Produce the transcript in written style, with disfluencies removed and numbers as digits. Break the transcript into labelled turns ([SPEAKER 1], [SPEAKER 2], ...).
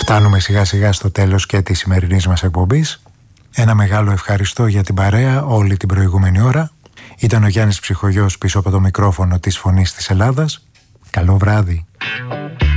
[SPEAKER 1] Φτάνουμε σιγά σιγά στο τέλος και της σημερινής μας εκπομπής. Ένα μεγάλο ευχαριστώ για την παρέα όλη την προηγούμενη ώρα. Ήταν ο Γιάννης Ψυχογιός πίσω από το μικρόφωνο της Φωνής της Ελλάδας. Καλό βράδυ.